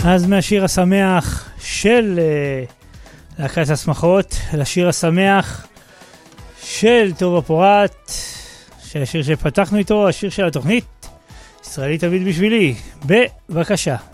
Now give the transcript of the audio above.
אז מהשיר השמח של להקת השמחות לשיר השמח של טובה פורט, שהשיר שפתחנו איתו, השיר של התוכנית ישראלי תמיד בשבילי. בבקשה.